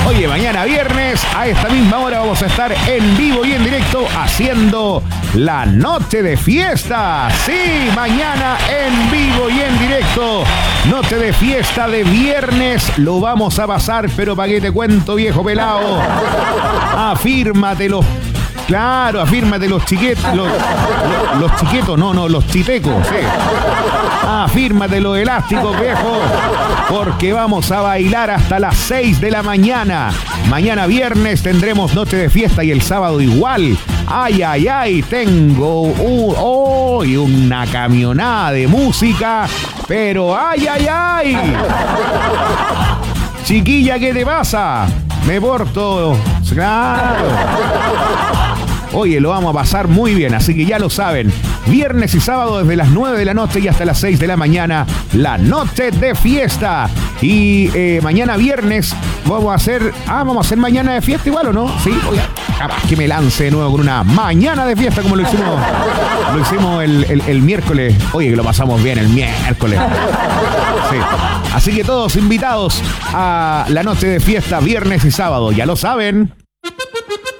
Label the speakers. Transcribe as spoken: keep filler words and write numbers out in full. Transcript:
Speaker 1: Oye, mañana viernes a esta misma hora vamos a estar en vivo y en directo haciendo la noche de fiesta. Sí, mañana en vivo y en directo. Noche de fiesta de viernes. Lo vamos a pasar, pero ¿para qué te cuento, viejo pelado? Afírmate los... Claro, afírmate los chiquetos, los, los, los chiquetos, no, no, los chitecos, sí. Afírmate los elásticos, viejo, porque vamos a bailar hasta las seis de la mañana. Mañana viernes tendremos noche de fiesta y el sábado igual. Ay, ay, ay, tengo hoy uh, oh, una camionada de música, pero ay, ay, ay. Chiquilla, ¿qué te pasa? Me porto, claro. Oye, lo vamos a pasar muy bien, así que ya lo saben. Viernes y sábado desde las nueve de la noche y hasta las seis de la mañana, la noche de fiesta. Y eh, mañana viernes vamos a hacer... Ah, vamos a hacer mañana de fiesta igual, ¿o no? Sí, oye, capaz que me lance de nuevo con una mañana de fiesta como lo hicimos, lo hicimos el, el, el miércoles. Oye, que lo pasamos bien el miércoles. Sí. Así que todos invitados a la noche de fiesta viernes y sábado, ya lo saben.